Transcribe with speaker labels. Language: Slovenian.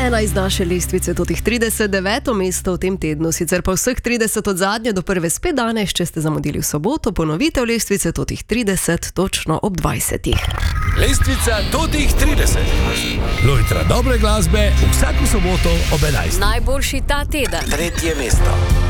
Speaker 1: 11 naše lestvice, to tih 39. mesto v tem tednu, sicer pa vseh 30 od zadnje do prve spet danes, če ste zamudili v soboto, ponovitev lestvice, to tih 30, točno ob 20.
Speaker 2: Lestvica to tih 30. Lojtra dobre glasbe vsako soboto ob 11.
Speaker 3: Najboljši ta teden.
Speaker 2: Tretje mesto.